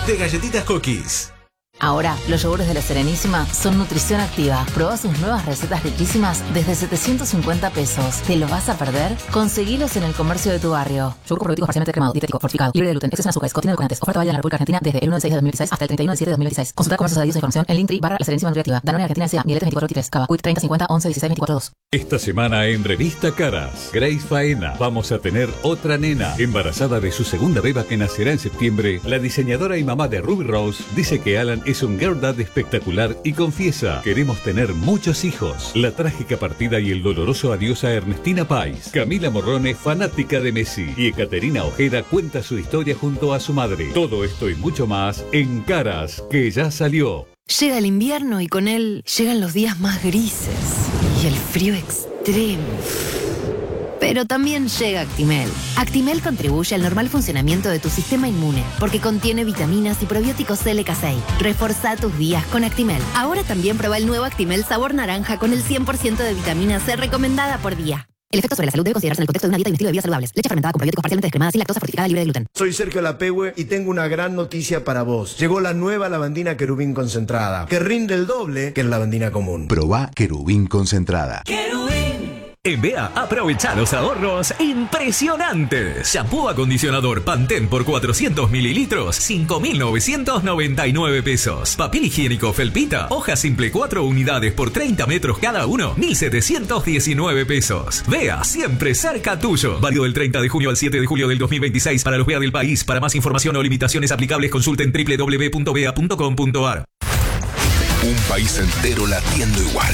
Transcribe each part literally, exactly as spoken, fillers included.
de Galletitas Cookies. Ahora, los yogures de La Serenísima son nutrición activa. Probá sus nuevas recetas riquísimas desde setecientos cincuenta pesos. ¿Te lo vas a perder? Conseguilos en el comercio de tu barrio. Yogur probiótico parcialmente cremado, dietético, fortificado, libre de gluten, exceso en azúcares, contiene edulcorantes. Oferta válida en la República Argentina desde el uno de seis de dos mil dieciséis hasta el treinta y uno de siete de dos mil dieciséis. Consulta comercios adheridos a información en Linktree barra La Serenísima Nutriactiva. Danone Argentina S A, Miletes veinticuatro veintitrés, Cava, Quick treinta cincuenta once dieciséis veinticuatro dos. Esta semana en Revista Caras, Grace Faena, vamos a tener otra nena. Embarazada de su segunda beba que nacerá en septiembre, la diseñadora y mamá de Ruby Rose dice que Alan es un girl dad espectacular y confiesa: queremos tener muchos hijos. La trágica partida y el doloroso adiós a Ernestina Pais. Camila Morrone, fanática de Messi, y Ekaterina Ojeda cuenta su historia junto a su madre. Todo esto y mucho más en Caras, que ya salió. Llega el invierno y con él llegan los días más grises y el frío extremo. Pero también llega Actimel. Actimel contribuye al normal funcionamiento de tu sistema inmune porque contiene vitaminas y probióticos L K seis. Reforzá tus días con Actimel. Ahora también prueba el nuevo Actimel sabor naranja con el cien por ciento de vitamina C recomendada por día. El efecto sobre la salud debe considerarse en el contexto de una dieta y un estilo de vida saludables. Leche fermentada con probióticos parcialmente descremada, sin lactosa, fortificada, libre de gluten. Soy Sergio Lapehue y tengo una gran noticia para vos. Llegó la nueva lavandina Querubín concentrada, que rinde el doble que la lavandina común. Probá Querubín concentrada. En B E A, aprovecha los ahorros impresionantes. Shampoo acondicionador Pantene por cuatrocientos mililitros, cinco mil novecientos noventa y nueve pesos. Papel higiénico Felpita, hoja simple cuatro unidades por treinta metros cada uno, mil setecientos diecinueve pesos. B E A, siempre cerca tuyo. Válido del treinta de junio al siete de julio del dos mil veintiséis para los B E A del país. Para más información o limitaciones aplicables, consulten doble u doble u doble u punto b e a punto com punto a r. Un país entero latiendo igual.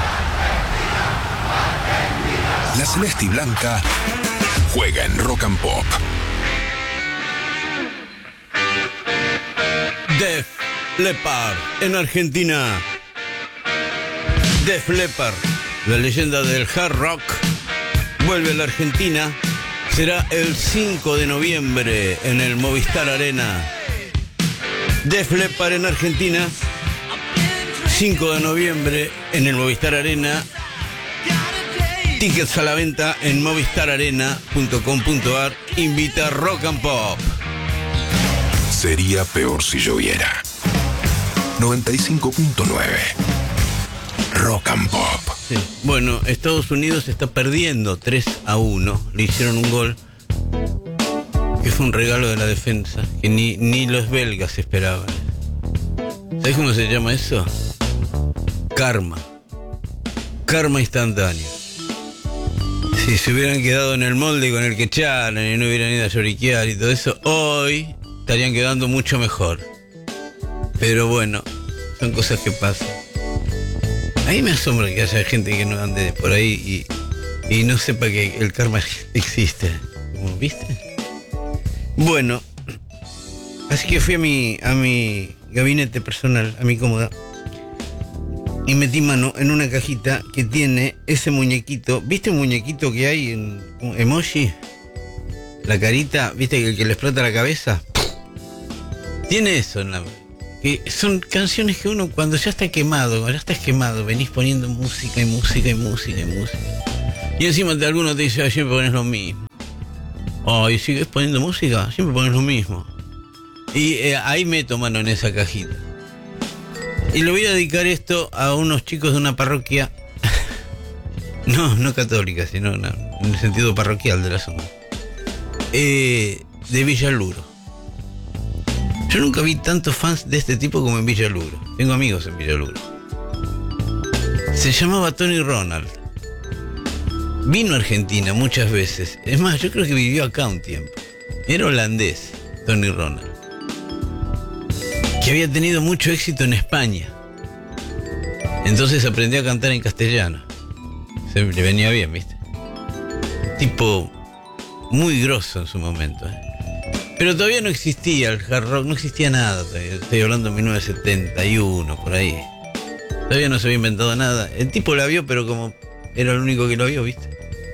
La Celeste y Blanca juega en Rock and Pop. Def Leppard en Argentina. Def Leppard, la leyenda del hard rock, vuelve a la Argentina. Será el cinco de noviembre en el Movistar Arena. Def Leppard en Argentina, cinco de noviembre en el Movistar Arena. Tickets a la venta en movistar arena punto com punto a r. Invita Rock and Pop. Sería peor si lloviera. noventa y cinco punto nueve. Rock and Pop. Sí. Bueno, Estados Unidos está perdiendo tres a uno. Le hicieron un gol que fue un regalo de la defensa que ni, ni los belgas esperaban. ¿Sabes cómo se llama eso? Karma. Karma instantáneo. Si se hubieran quedado en el molde con el que echaron y no hubieran ido a lloriquear y todo eso, hoy estarían quedando mucho mejor. Pero bueno, son cosas que pasan. A mí me asombra que haya gente que no ande por ahí y, y no sepa que el karma existe. ¿Cómo viste? Bueno, así que fui a mi, a mi gabinete personal, a mi cómoda, y metí mano en una cajita que tiene ese muñequito. ¿Viste un muñequito que hay en un emoji? La carita, ¿viste el que le explota la cabeza? Tiene eso en la... Que son canciones que uno cuando ya está quemado, cuando ya estás quemado, venís poniendo música y música y música y música. Y encima de alguno te dice: ay, siempre pones lo mismo. Ay, oh, ¿sigues poniendo música? Siempre pones lo mismo. Y eh, ahí meto mano en esa cajita. Y le voy a dedicar esto a unos chicos de una parroquia, no, no católica, sino una, en el sentido parroquial del asunto, eh, de Villaluro. Yo nunca vi tantos fans de este tipo como en Villaluro. Tengo amigos en Villaluro. Se llamaba Tony Ronald. Vino a Argentina muchas veces. Es más, yo creo que vivió acá un tiempo. Era holandés, Tony Ronald, que había tenido mucho éxito en España. Entonces aprendió a cantar en castellano. Se le venía bien, ¿viste? Tipo muy grosso en su momento, ¿eh? Pero todavía no existía el hard rock, no existía nada todavía. Estoy hablando de mil novecientos setenta y uno, por ahí. Todavía no se había inventado nada. El tipo la vio, pero como era el único que lo vio, ¿viste?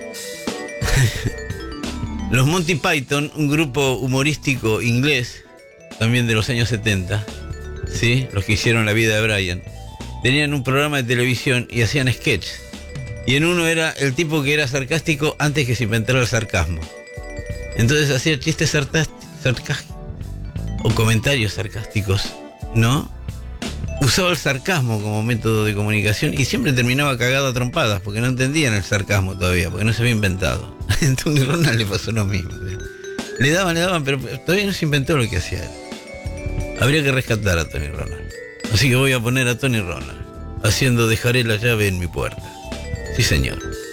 Los Monty Python, un grupo humorístico inglés, también de los años setenta, ¿sí? Los que hicieron La vida de Brian, tenían un programa de televisión y hacían sketches. Y en uno era el tipo que era sarcástico antes que se inventara el sarcasmo. Entonces hacía chistes sarcásticos. o comentarios sarcásticos, ¿no? Usaba el sarcasmo como método de comunicación y siempre terminaba cagado a trompadas porque no entendían el sarcasmo todavía, porque no se había inventado. A Tony Ronald le pasó lo mismo. Le daban, le daban, pero todavía no se inventó lo que hacía él. Habría que rescatar a Tony Ronald. Así que voy a poner a Tony Ronald haciendo Dejaré la llave en mi puerta. Sí, señor.